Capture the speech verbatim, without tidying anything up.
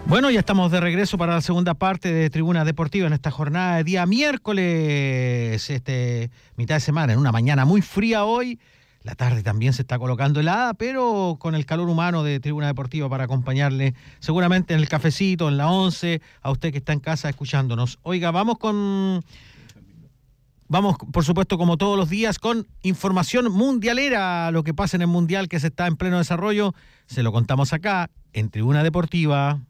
Bueno, ya estamos de regreso para la segunda parte de Tribuna Deportiva en esta jornada de día miércoles, este, mitad de semana, en una mañana muy fría hoy. La tarde también se está colocando helada, pero con el calor humano de Tribuna Deportiva para acompañarle seguramente en el cafecito, en la once, a usted que está en casa escuchándonos. Oiga, vamos con... Vamos, por supuesto, como todos los días, con información mundialera. Lo que pasa en el Mundial, que se está en pleno desarrollo, se lo contamos acá, en Tribuna Deportiva.